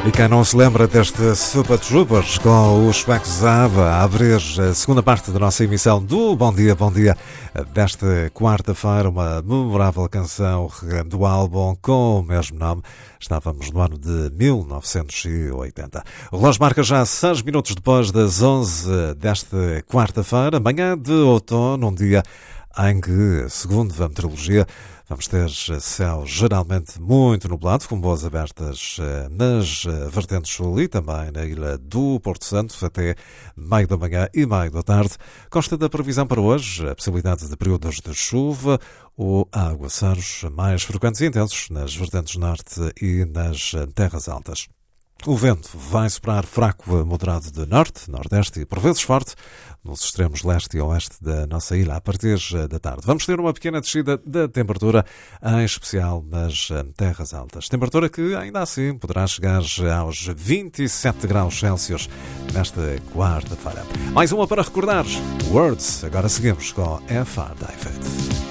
E quem não se lembra deste Super Troopers com os suecos ABBA a abrir a segunda parte da nossa emissão do Bom Dia desta quarta-feira, uma memorável canção do álbum com o mesmo nome. Estávamos no ano de 1980. O relógio marca já 6 minutos depois das 11 desta quarta-feira, manhã de outono, um dia em que, segundo a meteorologia, vamos ter céu geralmente muito nublado, com boas abertas nas vertentes sul e também na ilha do Porto Santo, até meio da manhã e meio da tarde. Consta da previsão para hoje a possibilidade de períodos de chuva ou aguaceiros mais frequentes e intensos nas vertentes norte e nas terras altas. O vento vai soprar fraco a moderado de norte, nordeste e por vezes forte nos extremos leste e oeste da nossa ilha a partir da tarde. Vamos ter uma pequena descida da temperatura, em especial nas terras altas. Temperatura que ainda assim poderá chegar aos 27 graus Celsius nesta quarta-feira. Mais uma para recordar. Words. Agora seguimos com F.R. David.